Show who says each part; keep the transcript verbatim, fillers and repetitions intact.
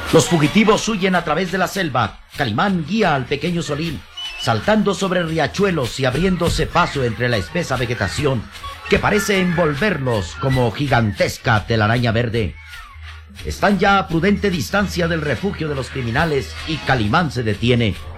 Speaker 1: Los fugitivos huyen a través de la selva. Calimán guía al pequeño Solín, saltando sobre riachuelos y abriéndose paso entre la espesa vegetación que parece envolverlos como gigantesca telaraña verde. Están ya a prudente distancia del refugio de los criminales y Calimán se detiene.